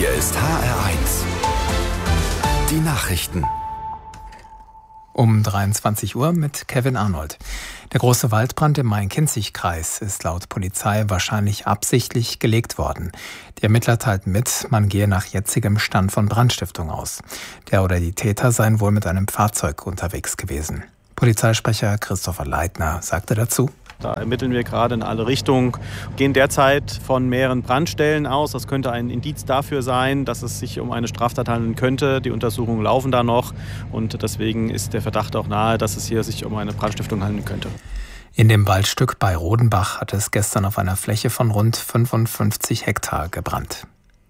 Hier ist HR1. Die Nachrichten. Um 23 Uhr mit Kevin Arnold. Der große Waldbrand im Main-Kinzig-Kreis ist laut Polizei wahrscheinlich absichtlich gelegt worden. Die Ermittler teilten mit, man gehe nach jetzigem Stand von Brandstiftung aus. Der oder die Täter seien wohl mit einem Fahrzeug unterwegs gewesen. Polizeisprecher Christopher Leitner sagte dazu: Da ermitteln wir gerade in alle Richtungen, gehen derzeit von mehreren Brandstellen aus. Das könnte ein Indiz dafür sein, dass es sich um eine Straftat handeln könnte. Die Untersuchungen laufen da noch und deswegen ist der Verdacht auch nahe, dass es hier sich um eine Brandstiftung handeln könnte. In dem Waldstück bei Rodenbach hat es gestern auf einer Fläche von rund 55 Hektar gebrannt.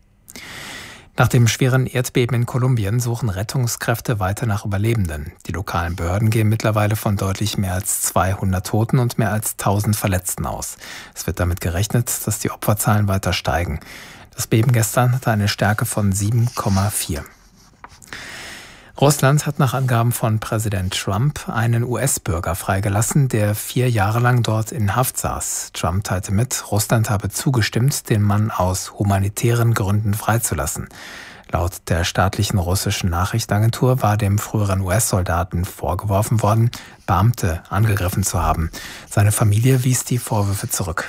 Nach dem schweren Erdbeben in Kolumbien suchen Rettungskräfte weiter nach Überlebenden. Die lokalen Behörden gehen mittlerweile von deutlich mehr als 200 Toten und mehr als 1000 Verletzten aus. Es wird damit gerechnet, dass die Opferzahlen weiter steigen. Das Beben gestern hatte eine Stärke von 7,4. Russland hat nach Angaben von Präsident Trump einen US-Bürger freigelassen, der 4 Jahre lang dort in Haft saß. Trump teilte mit, Russland habe zugestimmt, den Mann aus humanitären Gründen freizulassen. Laut der staatlichen russischen Nachrichtenagentur war dem früheren US-Soldaten vorgeworfen worden, Beamte angegriffen zu haben. Seine Familie wies die Vorwürfe zurück.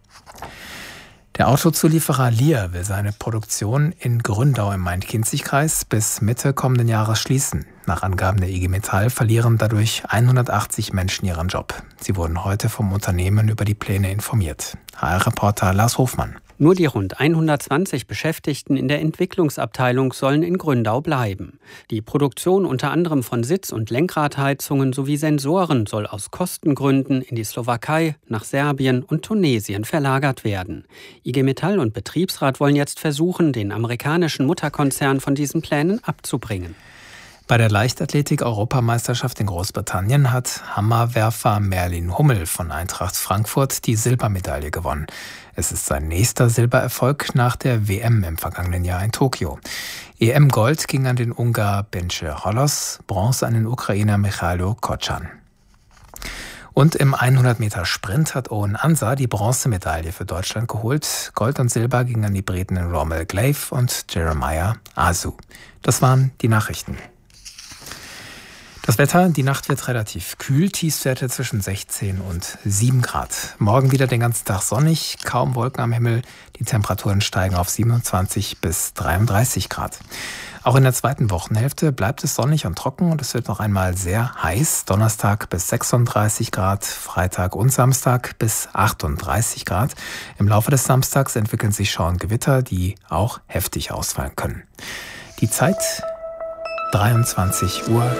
Der Autozulieferer Lear will seine Produktion in Gründau im Main-Kinzig-Kreis bis Mitte kommenden Jahres schließen. Nach Angaben der IG Metall verlieren dadurch 180 Menschen ihren Job. Sie wurden heute vom Unternehmen über die Pläne informiert. HR-Reporter Lars Hofmann. Nur die rund 120 Beschäftigten in der Entwicklungsabteilung sollen in Gründau bleiben. Die Produktion unter anderem von Sitz- und Lenkradheizungen sowie Sensoren soll aus Kostengründen in die Slowakei, nach Serbien und Tunesien verlagert werden. IG Metall und Betriebsrat wollen jetzt versuchen, den amerikanischen Mutterkonzern von diesen Plänen abzubringen. Bei der Leichtathletik-Europameisterschaft in Großbritannien hat Hammerwerfer Merlin Hummel von Eintracht Frankfurt die Silbermedaille gewonnen. Es ist sein nächster Silbererfolg nach der WM im vergangenen Jahr in Tokio. EM-Gold ging an den Ungar Bence Holos, Bronze an den Ukrainer Michailo Kochan. Und im 100-Meter-Sprint hat Owen Ansa die Bronzemedaille für Deutschland geholt. Gold und Silber gingen an die Briten Rommel Glaive und Jeremiah Asu. Das waren die Nachrichten. Das Wetter, die Nacht wird relativ kühl, Tiefstwerte zwischen 16 und 7 Grad. Morgen wieder den ganzen Tag sonnig, kaum Wolken am Himmel. Die Temperaturen steigen auf 27 bis 33 Grad. Auch in der zweiten Wochenhälfte bleibt es sonnig und trocken und es wird noch einmal sehr heiß. Donnerstag bis 36 Grad, Freitag und Samstag bis 38 Grad. Im Laufe des Samstags entwickeln sich Schauergewitter, die auch heftig ausfallen können. Die Zeit 23:03 Uhr.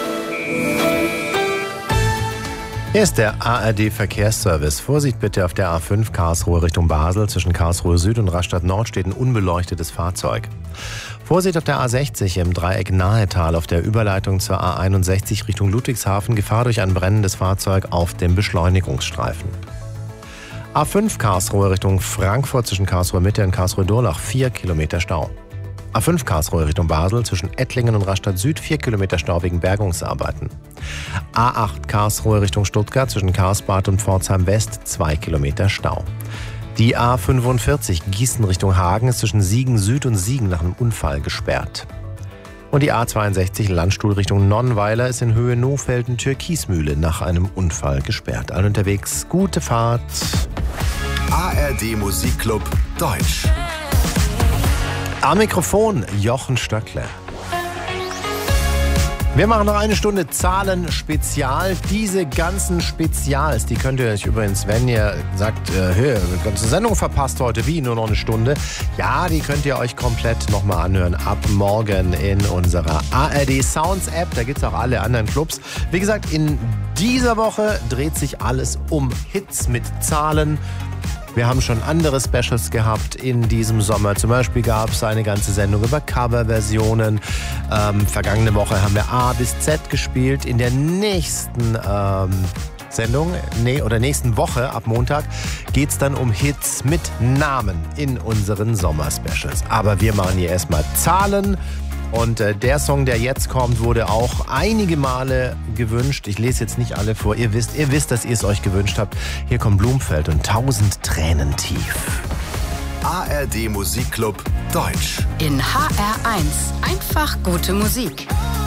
Hier ist der ARD-Verkehrsservice. Vorsicht bitte auf der A5 Karlsruhe Richtung Basel. Zwischen Karlsruhe Süd und Rastatt Nord steht ein unbeleuchtetes Fahrzeug. Vorsicht auf der A60 im Dreieck Nahetal auf der Überleitung zur A61 Richtung Ludwigshafen. Gefahr durch ein brennendes Fahrzeug auf dem Beschleunigungsstreifen. A5 Karlsruhe Richtung Frankfurt zwischen Karlsruhe Mitte und Karlsruhe Durlach 4 Kilometer Stau. A5 Karlsruhe Richtung Basel zwischen Ettlingen und Rastatt Süd 4 Kilometer Stau wegen Bergungsarbeiten. A8 Karlsruhe Richtung Stuttgart zwischen Karlsbad und Pforzheim West 2 Kilometer Stau. Die A45 Gießen Richtung Hagen ist zwischen Siegen Süd und Siegen nach einem Unfall gesperrt. Und die A62 Landstuhl Richtung Nonnweiler ist in Höhe Nohfelden-Türkismühle nach einem Unfall gesperrt. Alle unterwegs, gute Fahrt. ARD Musikclub Deutsch. Am Mikrofon Jochen Stöckle. Wir machen noch eine Stunde Zahlen-Spezial. Diese ganzen Spezials, die könnt ihr euch übrigens, wenn ihr sagt, die ganze Sendung verpasst heute, wie, nur noch eine Stunde. Ja, die könnt ihr euch komplett nochmal anhören ab morgen in unserer ARD Sounds App. Da gibt es auch alle anderen Clubs. Wie gesagt, in dieser Woche dreht sich alles um Hits mit Zahlen. Wir haben schon andere Specials gehabt in diesem Sommer. Zum Beispiel gab es eine ganze Sendung über Coverversionen. Vergangene Woche haben wir A bis Z gespielt. In der nächsten nächsten Woche, ab Montag, geht es dann um Hits mit Namen in unseren Sommer-Specials. Aber wir machen hier erstmal Zahlen. Und der Song, der jetzt kommt, wurde auch einige Male gewünscht. Ich lese jetzt nicht alle vor. Ihr wisst, dass ihr es euch gewünscht habt. Hier kommt Blumfeld und 1000 Tränen tief. ARD Musikclub Deutsch. In HR1 einfach gute Musik.